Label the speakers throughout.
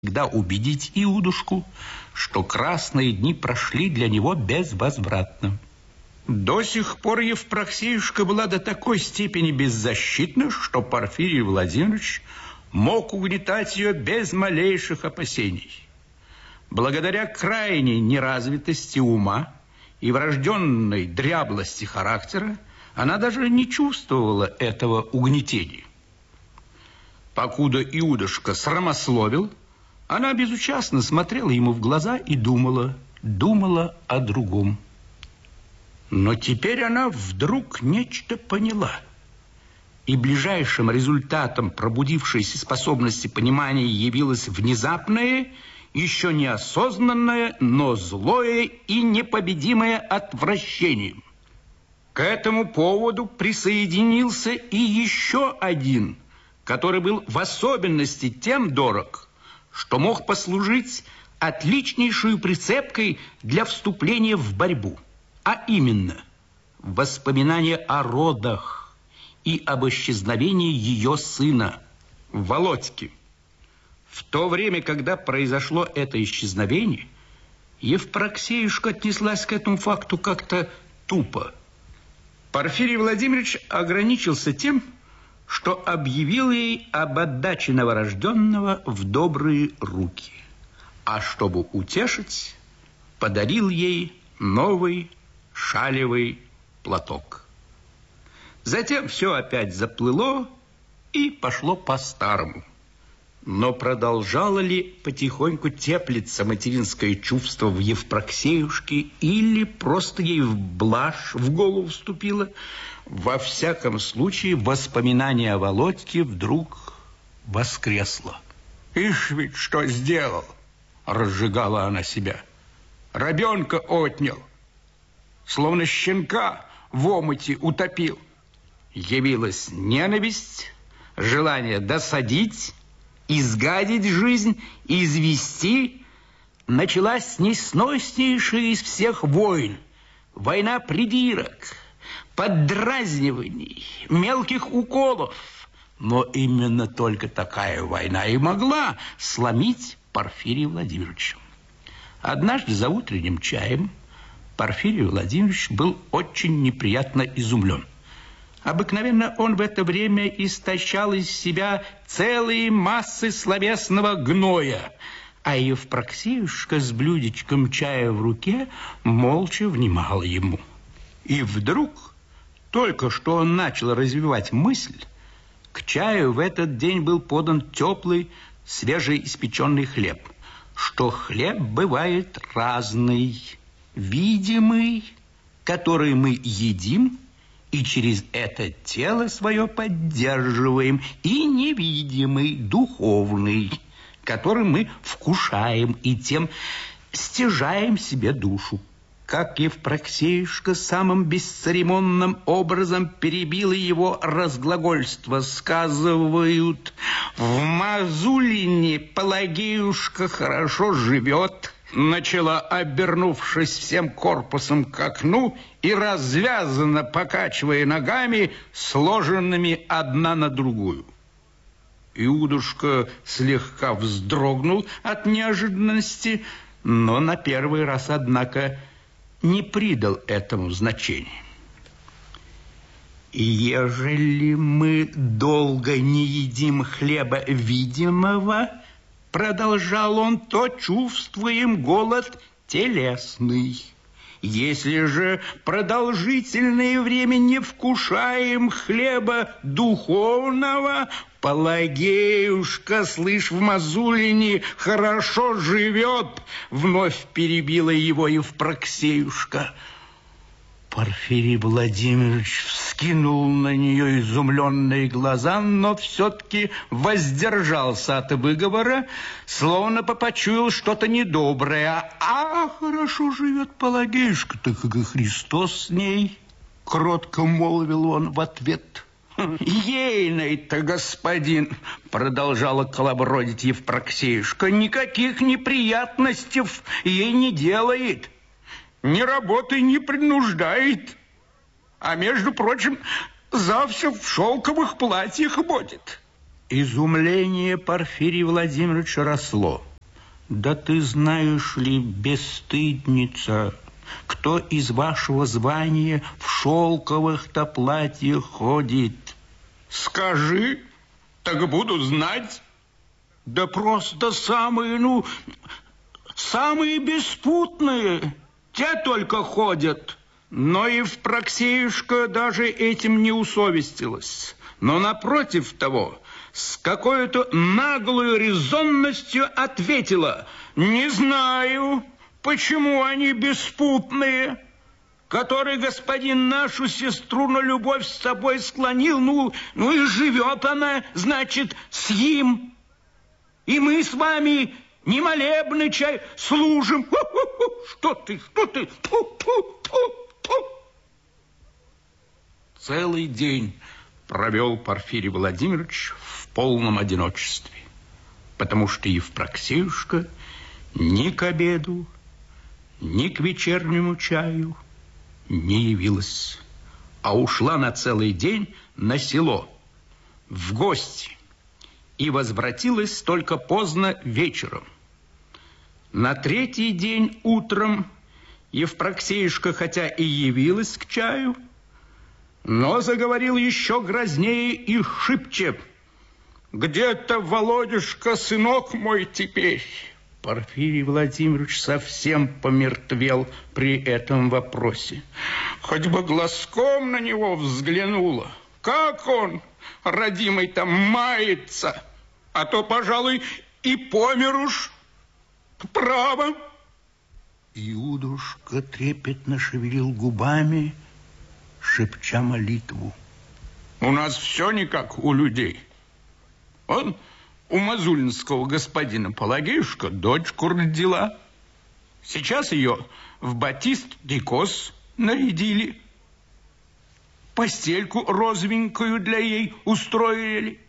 Speaker 1: всегда убедить Иудушку, что красные дни прошли для него безвозвратно. До сих пор Евпроксеюшка была до такой степени беззащитна, что Порфирий Владимирович мог угнетать ее без малейших опасений. Благодаря крайней неразвитости ума и врожденной дряблости характера она даже не чувствовала этого угнетения. Покуда Иудушка срамословил, она безучастно смотрела ему в глаза и думала о другом. Но теперь она вдруг нечто поняла. И ближайшим результатом пробудившейся способности понимания явилось внезапное, еще неосознанное, но злое и непобедимое отвращение. К этому поводу присоединился и еще один, который был в особенности тем дорог, что мог послужить отличнейшей прицепкой для вступления в борьбу, а именно воспоминание о родах и об исчезновении ее сына, Володьки. В то время, когда произошло это исчезновение, Евпроксеюшка отнеслась к этому факту как-то тупо. Порфирий Владимирович ограничился тем, что объявил ей об отдаче новорожденного в добрые руки, а чтобы утешить, подарил ей новый шалевый платок. Затем все опять заплыло и пошло по-старому. Но продолжало ли потихоньку теплиться материнское чувство в Евпроксеюшке или просто ей в блажь в голову вступило? Во всяком случае, воспоминание о Володьке вдруг воскресло. «Ишь ведь что сделал!» — разжигала она себя. «Ребенка отнял, словно щенка в омуте утопил». Явилась ненависть, желание досадить, изгадить жизнь, извести. Началась несноснейшая из всех войн. Война придирок, поддразниваний, мелких уколов. Но именно только такая война и могла сломить Порфирия Владимировича. Однажды за утренним чаем Порфирий Владимирович был очень неприятно изумлен. Обыкновенно он в это время истощал из себя целые массы словесного гноя, а Евпроксеюшка с блюдечком чая в руке молча внимала ему. И вдруг, только что он начал развивать мысль, к чаю в этот день был подан теплый, свежеиспеченный хлеб, что хлеб бывает разный, видимый, который мы едим, и через это тело свое поддерживаем, и невидимый, духовный, который мы вкушаем и тем стяжаем себе душу. Как Евпроксеюшка самым бесцеремонным образом перебила его разглагольство, сказывают: «В Мазулине Пелагеюшка хорошо живет», начала, обернувшись всем корпусом к окну и развязанно покачивая ногами, сложенными одна на другую. Иудушка слегка вздрогнул от неожиданности, но на первый раз, однако, не придал этому значения. «Ежели мы долго не едим хлеба видимого, — продолжал он, — то чувствуем голод телесный. Если же продолжительное время не вкушаем хлеба духовного, Пелагеюшка, слышь, в Мазулине хорошо живет», — вновь перебила его Евпроксеюшка. Порфирий Владимирович вскинул на нее изумленные глаза, но все-таки воздержался от выговора, словно почуял что-то недоброе. «А хорошо живет Пелагеюшка, так и Христос с ней», — кротко молвил он в ответ. «Ейный-то, господин, — продолжала колобродить Евпроксеюшка, — никаких неприятностей ей не делает, ни работы не принуждает, а, между прочим, завсё в шелковых платьях ходит». Изумление Порфирия Владимировича росло. Да ты знаешь ли, бесстыдница, кто из вашего звания в шелковых-то платьях ходит?
Speaker 2: Скажи, так буду знать.
Speaker 1: Да просто самые, самые беспутные, те только ходят. Но Евпроксеюшка даже этим не усовестилась. Но напротив того, с какой-то наглой резонностью ответила: не знаю, почему они беспутные. Который господин нашу сестру на любовь с собой склонил, и живет она, значит, с ним. И мы с вами не молебный чай служим. Что ты? Целый день провел Порфирий Владимирович в полном одиночестве, потому что Евпроксеюшка ни к обеду, ни к вечернему чаю не явилась, а ушла на целый день на село, в гости, и возвратилась только поздно вечером. На третий день утром Евпроксеюшка хотя и явилась к чаю, но заговорил еще грознее и шибче.
Speaker 2: Где-то Володюшка, сынок мой, теперь?
Speaker 1: Порфирий Владимирович совсем помертвел при этом вопросе.
Speaker 2: Хоть бы глазком на него взглянула. Как он, родимый-то, мается? А то, пожалуй, и помер уж. Право.
Speaker 1: Иудушка трепетно шевелил губами, шепча молитву.
Speaker 2: У нас все не как у людей. Он у мазулинского господина Пелагеюшка дочку родила. Сейчас ее в батист и кос нарядили. Постельку розовенькую для ей устроили.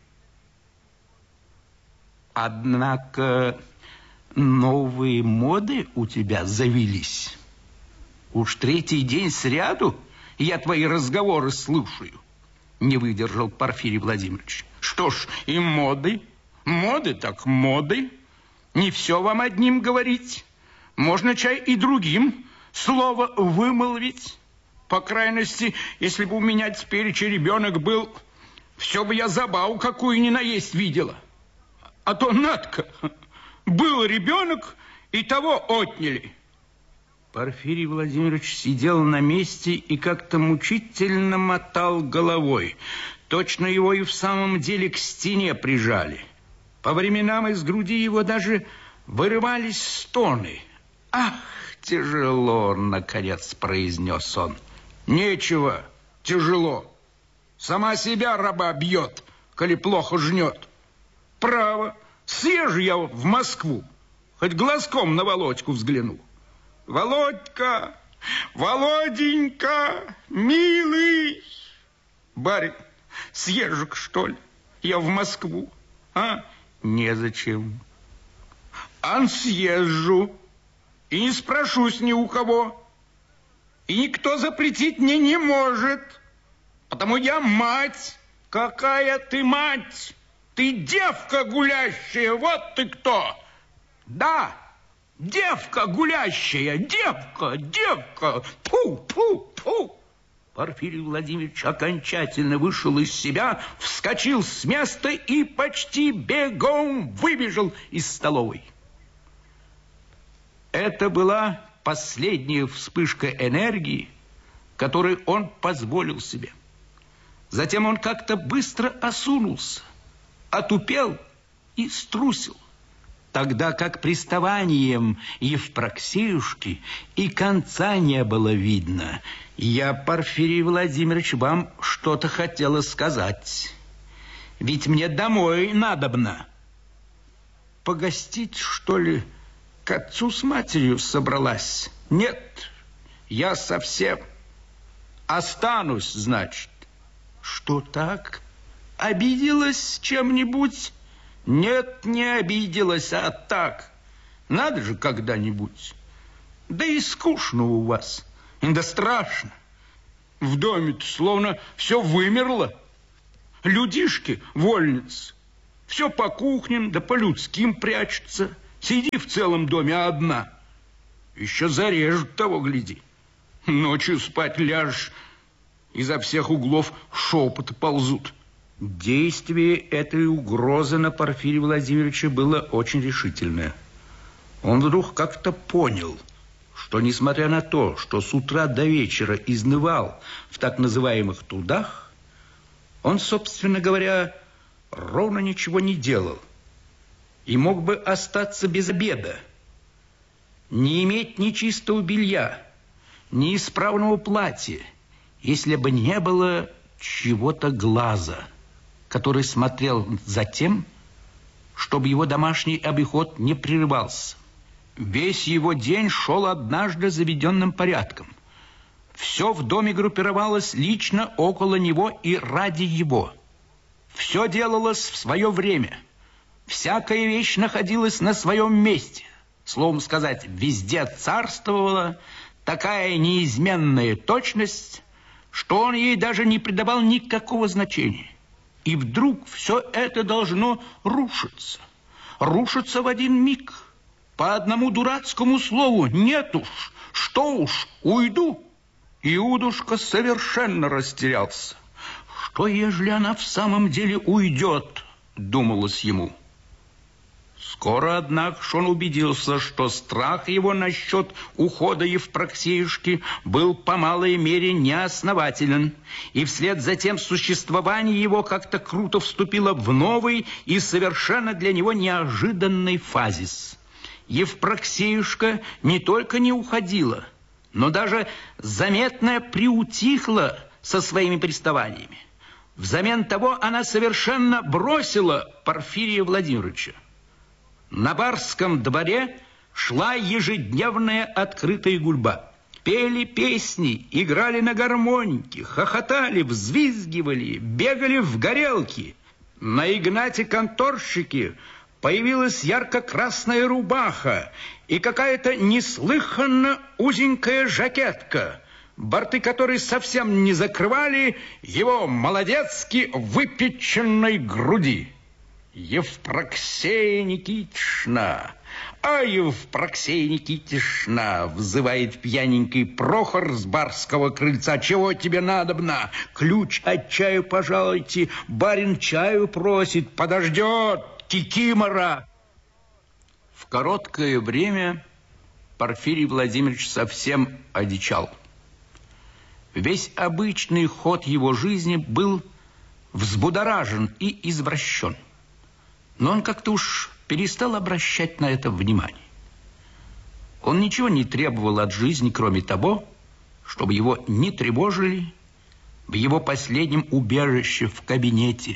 Speaker 1: Однако новые моды у тебя завелись. Уж третий день сряду я твои разговоры слушаю. Не выдержал Порфирий Владимирович.
Speaker 2: Что ж, и моды. Моды так моды. Не все вам одним говорить. Можно чай и другим слово вымолвить. По крайности, если бы у меня теперь ребенок был, все бы я забаву какую ни наесть видела. А то, Надка, был ребенок, и того отняли.
Speaker 1: Порфирий Владимирович сидел на месте и как-то мучительно мотал головой. Точно его и в самом деле к стене прижали. По временам из груди его даже вырывались стоны. «Ах, тяжело!» — наконец произнес он.
Speaker 2: «Нечего, тяжело. Сама себя раба бьет, коли плохо жнет. Право, съезжу я в Москву, хоть глазком на Володьку взгляну. Володька, Володенька, милый! Барин, съезжу-ка, что ли, я в Москву, а?»
Speaker 1: «Незачем».
Speaker 2: «Ан съезжу, и не спрошусь ни у кого, и никто запретить мне не может, потому я мать». «Какая ты мать? Ты девка гулящая, вот ты кто!»
Speaker 1: «Да, девка гулящая, девка! Фу!» Порфирий Владимирович окончательно вышел из себя, вскочил с места и почти бегом выбежал из столовой. Это была последняя вспышка энергии, которую он позволил себе. Затем он как-то быстро осунулся, отупел и струсил, тогда как приставанием Евпроксеюшки и конца не было видно. Я, Порфирий Владимирович, вам что-то хотела сказать. Ведь мне домой надобно. Погостить, что ли, к отцу с матерью собралась? Нет, я совсем останусь, значит. Что так? Обиделась чем-нибудь? Нет, не обиделась, а так. Надо же когда-нибудь. Да и скучно у вас. Да страшно. В доме-то словно все вымерло. Людишки, вольницы, все по кухням да по людским прячутся.
Speaker 2: Сиди в целом доме одна. Еще зарежут того, гляди. Ночью спать ляжешь, изо всех углов шепоты ползут.
Speaker 1: Действие этой угрозы на Порфирия Владимировича было очень решительное. Он вдруг как-то понял, что, несмотря на то, что с утра до вечера изнывал в так называемых трудах, он, собственно говоря, ровно ничего не делал и мог бы остаться без обеда, не иметь ни чистого белья, ни исправного платья, если бы не было чего-то глаза, который смотрел за тем, чтобы его домашний обиход не прерывался. Весь его день шел однажды заведенным порядком. Все в доме группировалось лично около него и ради его. Все делалось в свое время. Всякая вещь находилась на своем месте. Словом сказать, везде царствовала такая неизменная точность, что он ей даже не придавал никакого значения. И вдруг все это должно рушиться. Рушиться в один миг. По одному дурацкому слову: нет уж, что уж, уйду. Иудушка совершенно растерялся. Что, ежели она в самом деле уйдет, думалось ему. Скоро, однако, он убедился, что страх его насчет ухода Евпроксеюшки был по малой мере неоснователен, и вслед за тем существование его как-то круто вступило в новый и совершенно для него неожиданный фазис. Евпроксеюшка не только не уходила, но даже заметно приутихла со своими приставаниями. Взамен того она совершенно бросила Порфирия Владимировича. На барском дворе шла ежедневная открытая гульба. Пели песни, играли на гармонике, хохотали, взвизгивали, бегали в горелки. На Игнате-конторщике появилась ярко-красная рубаха и какая-то неслыханно узенькая жакетка, борты которой совсем не закрывали его молодецки выпеченной груди. «Евпроксея Никитишна! А Евпроксея Никитишна!» — взывает пьяненький Прохор с барского крыльца. «Чего тебе надобно? Ключ от чаю пожалуйте, барин чаю просит, подождет, кикимора!» В короткое время Порфирий Владимирович совсем одичал. Весь обычный ход его жизни был взбудоражен и извращен. Но он как-то уж перестал обращать на это внимание. Он ничего не требовал от жизни, кроме того, чтобы его не тревожили в его последнем убежище в кабинете.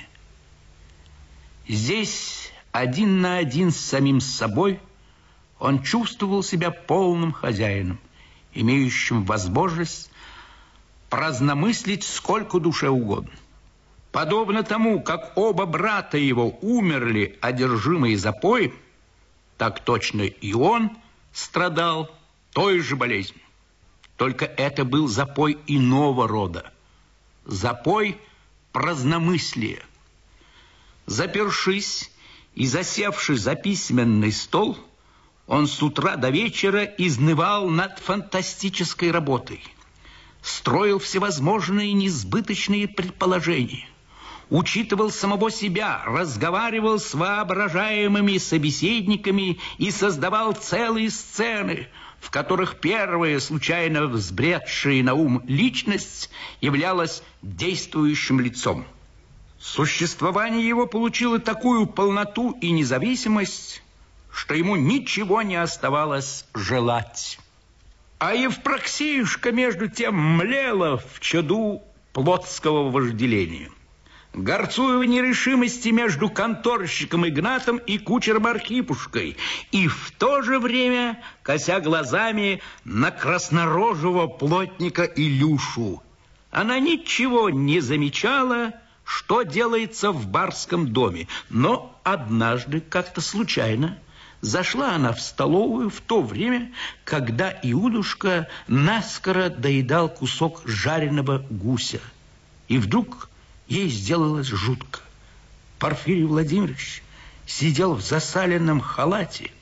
Speaker 1: Здесь, один на один с самим собой, он чувствовал себя полным хозяином, имеющим возможность праздномыслить сколько душе угодно. Подобно тому, как оба брата его умерли, одержимые запоем, так точно и он страдал той же болезнью. Только это был запой иного рода. Запой праздномыслия. Запершись и засевший за письменный стол, он с утра до вечера изнывал над фантастической работой. Строил всевозможные несбыточные предположения. Учитывал самого себя, разговаривал с воображаемыми собеседниками и создавал целые сцены, в которых первая, случайно взбредшая на ум личность являлась действующим лицом. Существование его получило такую полноту и независимость, что ему ничего не оставалось желать. А Евпроксеюшка, между тем, млела в чаду плотского вожделения. Горцуя в нерешимости между конторщиком Игнатом и кучером Архипушкой, и в то же время кося глазами на краснорожего плотника Илюшу. Она ничего не замечала, что делается в барском доме, но однажды как-то случайно зашла она в столовую в то время, когда Иудушка наскоро доедал кусок жареного гуся. И вдруг ей сделалось жутко. Порфирий Владимирович сидел в засаленном халате,